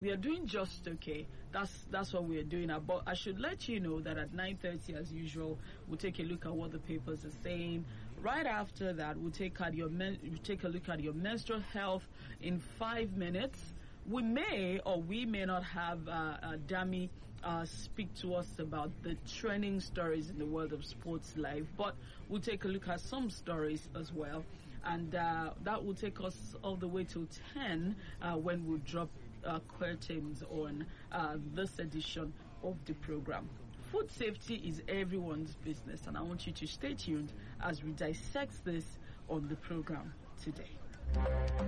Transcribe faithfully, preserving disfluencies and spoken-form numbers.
we are doing just okay. That's that's what we are doing. But I should let you know that at nine thirty, as usual, we'll take a look at what the papers are saying. Right after that, we'll take at your men we'll take a look at your menstrual health in five minutes. We may or we may not have uh, uh, Dami uh, speak to us about the trending stories in the world of sports life, but we'll take a look at some stories as well. And uh, that will take us all the way till ten uh, when we'll drop uh, curtains on uh, this edition of the program. Food safety is everyone's business, and I want you to stay tuned as we dissect this on the program today.